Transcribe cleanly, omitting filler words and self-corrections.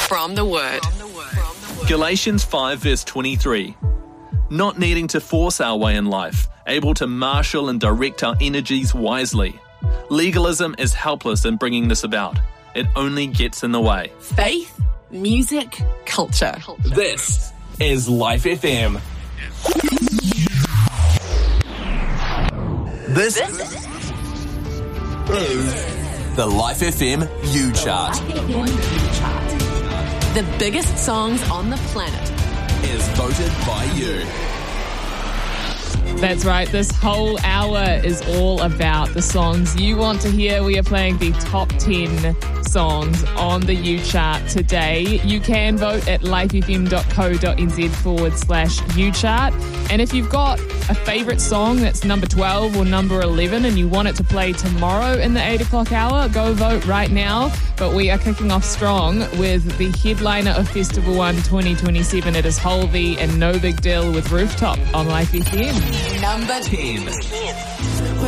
from the Word. Galatians 5 verse 23. Not needing to force our way in life, able to marshal and direct our energies wisely. Legalism is helpless in bringing this about. It only gets in the way. Faith, music, culture. This is Life FM. This is the Life FM U Chart. The biggest songs on the planet Is voted by you. That's right. This whole hour is all about the songs you want to hear. We are playing the top 10 songs on the U Chart today. You can vote at lifefm.co.nz/U Chart. And if you've got a favourite song that's number 12 or number 11 and you want it to play tomorrow in the 8 o'clock hour, go vote right now. But we are kicking off strong with the headliner of Festival 1 2027. It is Holvey and No Big Deal with Rooftop on Life FM. number 10.